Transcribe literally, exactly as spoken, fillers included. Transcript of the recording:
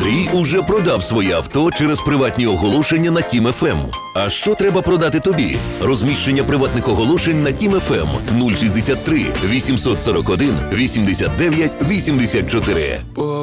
Андрій уже продав своє авто через приватні оголошення на Тім еф ем. А що треба продати тобі? Розміщення приватних оголошень на Тім еф ем нуль шістдесят три вісімсот сорок один вісімдесят дев'ять вісімдесят чотири.